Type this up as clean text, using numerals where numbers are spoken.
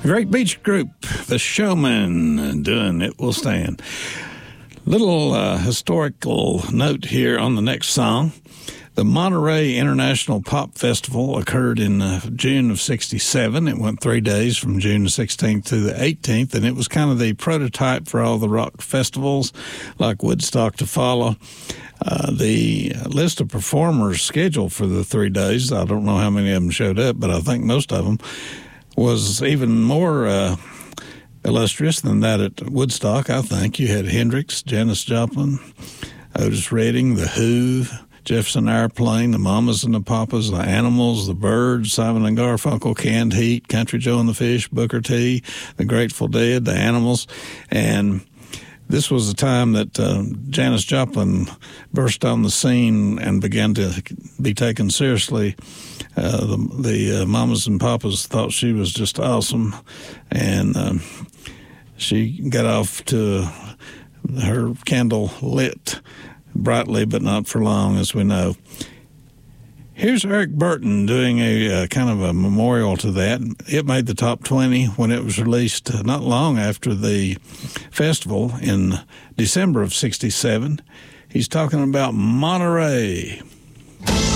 Great beach group, The Showmen, doing It Will Stand. Little historical note here on the next song. The Monterey International Pop Festival occurred in June of 1967. It went 3 days from June the 16th to the 18th, and it was kind of the prototype for all the rock festivals like Woodstock to follow. The list of performers scheduled for the 3 days, I don't know how many of them showed up, but I think most of them, was even more illustrious than that at Woodstock, I think. You had Hendrix, Janis Joplin, Otis Redding, The Who, Jefferson Airplane, the Mamas and the Papas, the Animals, the Byrds, Simon and Garfunkel, Canned Heat, Country Joe and the Fish, Booker T, the Grateful Dead, the Animals, and this was the time that Janis Joplin burst on the scene and began to be taken seriously. The Mamas and Papas thought she was just awesome, and she got off to her candle lit brightly, but not for long, as we know. Here's Eric Burton doing a kind of a memorial to that. It made the top 20 when it was released not long after the festival in December of 1967. He's talking about Monterey.